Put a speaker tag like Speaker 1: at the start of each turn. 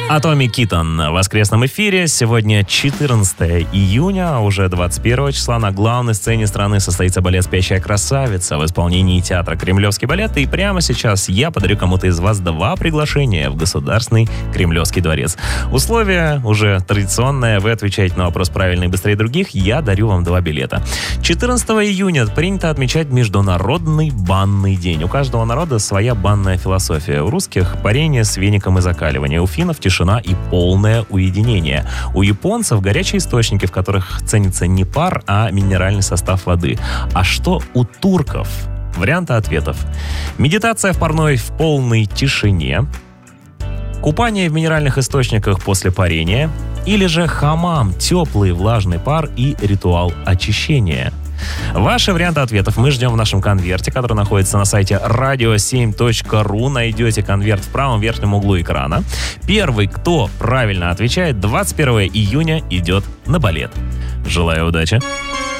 Speaker 1: Atomic Kitten в воскресном эфире. Сегодня 14 июня, а уже 21 числа на главной сцене страны состоится балет «Спящая красавица» в исполнении театра «Кремлевский балет». И прямо сейчас я подарю кому-то из вас 2 приглашения в Государственный Кремлевский дворец. Условия уже традиционные. Вы отвечаете на вопрос правильно и быстрее других. Я дарю вам 2 билета. 14 июня принято отмечать Международный банный день. У каждого народа своя банная философия. У русских парение с веником и закаливание. У финнов тишина и полное уединение. У японцев горячие источники, в которых ценится не пар, а минеральный состав воды. А что у турков? Варианты ответов. Медитация в парной в полной тишине, купание в минеральных источниках после парения, или же хамам, теплый влажный пар и ритуал очищения. Ваши варианты ответов мы ждем в нашем конверте, который находится на сайте radio7.ru. Найдете конверт в правом верхнем углу экрана. Первый, кто правильно отвечает, 21 июня идет на балет. Желаю удачи!